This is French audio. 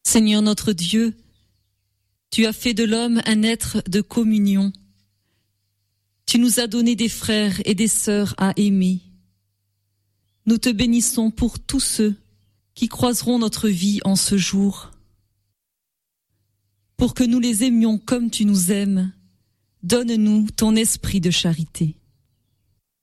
Seigneur notre Dieu, tu as fait de l'homme un être de communion. Tu nous as donné des frères et des sœurs à aimer. Nous te bénissons pour tous ceux qui croiseront notre vie en ce jour. Pour que nous les aimions comme tu nous aimes, donne-nous ton esprit de charité.